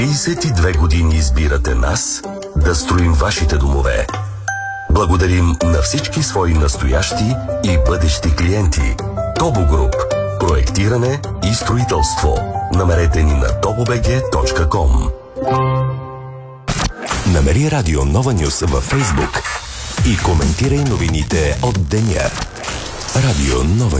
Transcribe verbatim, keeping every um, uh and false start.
тридесет и две години избирате нас да строим вашите домове. Благодарим на всички свои настоящи и бъдещи клиенти. Тобо Груп. Проектиране и строителство. Намерете ни на тобобг точка ком. Намери Радио Нова Нюс във Фейсбук и коментирай новините от деня. Радио Нова